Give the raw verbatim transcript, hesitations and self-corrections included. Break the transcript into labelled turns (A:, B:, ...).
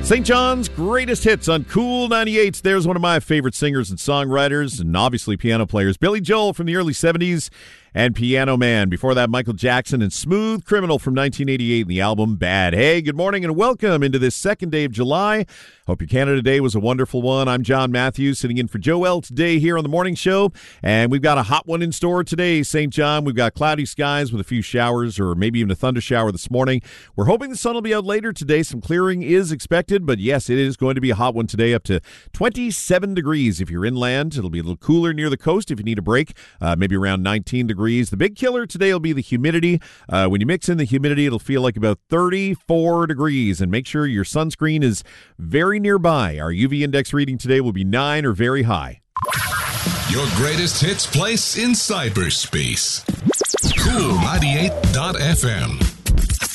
A: Saint John's Greatest Hits on Cool ninety-eight. There's one of my favorite singers and songwriters and obviously piano players, Billy Joel from the early seventies and Piano Man. Before that, Michael Jackson and Smooth Criminal from nineteen eighty-eight in the album Bad. Hey, good morning and welcome into this second day of July. Hope your Canada Day was a wonderful one. I'm John Matthews sitting in for Joel today here on the morning show, and we've got a hot one in store today, Saint John. We've got cloudy skies with a few showers or maybe even a thunder shower this morning. We're hoping the sun will be out later today. Some clearing is expected, but yes, it is going to be a hot one today, up to twenty-seven degrees if you're inland. It'll be a little cooler near the coast if you need a break, uh, maybe around nineteen degrees. The big killer today will be the humidity. Uh, when you mix in the humidity, it'll feel like about thirty-four degrees, and make sure your sunscreen is very nearby. Our U V index reading today will be nine or very high.
B: Your greatest hits place in cyberspace. Cool ninety-eight dot f m.